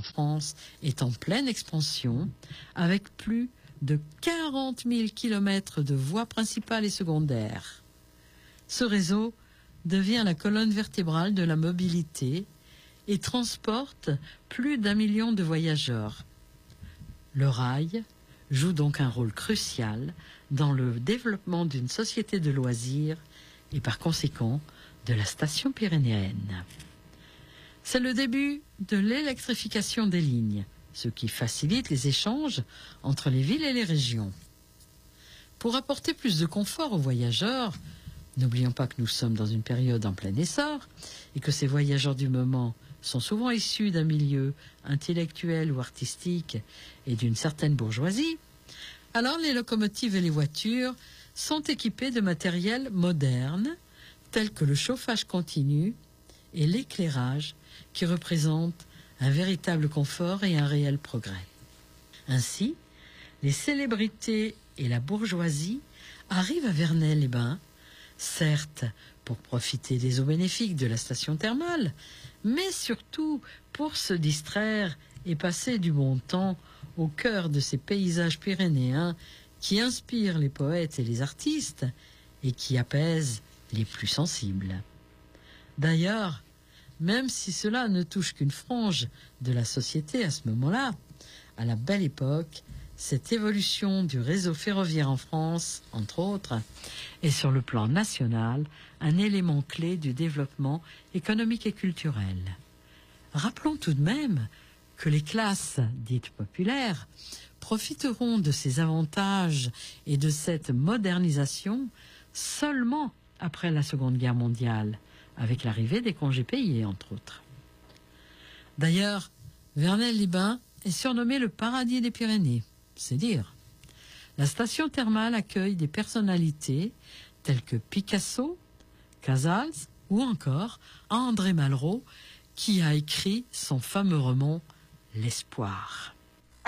France est en pleine expansion, avec plus de 40 000 kilomètres de voies principales et secondaires. Ce réseau devient la colonne vertébrale de la mobilité et transporte plus d'1 million de voyageurs. Le rail joue donc un rôle crucial dans le développement d'une société de loisirs et par conséquent de la station pyrénéenne. C'est le début de l'électrification des lignes, ce qui facilite les échanges entre les villes et les régions. Pour apporter plus de confort aux voyageurs, n'oublions pas que nous sommes dans une période en plein essor et que ces voyageurs du moment sont souvent issus d'un milieu intellectuel ou artistique et d'une certaine bourgeoisie, alors les locomotives et les voitures sont équipées de matériel moderne tels que le chauffage continu et l'éclairage qui représentent un véritable confort et un réel progrès. Ainsi, les célébrités et la bourgeoisie arrivent à Verneuil-les-Bains, certes pour profiter des eaux bénéfiques de la station thermale, mais surtout pour se distraire et passer du bon temps au cœur de ces paysages pyrénéens qui inspirent les poètes et les artistes et qui apaisent les plus sensibles. D'ailleurs, même si cela ne touche qu'une frange de la société à ce moment-là, à la belle époque, cette évolution du réseau ferroviaire en France, entre autres, est sur le plan national un élément clé du développement économique et culturel. Rappelons tout de même que les classes dites populaires profiteront de ces avantages et de cette modernisation seulement après la Seconde Guerre mondiale, avec l'arrivée des congés payés, entre autres. D'ailleurs, Verneuil-les-Bains est surnommé le paradis des Pyrénées, c'est dire. La station thermale accueille des personnalités telles que Picasso, Casals ou encore André Malraux, qui a écrit son fameux roman « L'Espoir ».